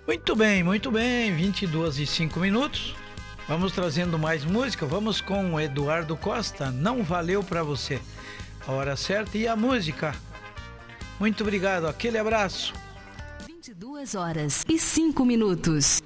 Muito bem, 22h05. Vamos trazendo mais música, vamos com o Eduardo Costa, Não Valeu Pra Você. A hora certa e a música. Muito obrigado, aquele abraço. 22h05.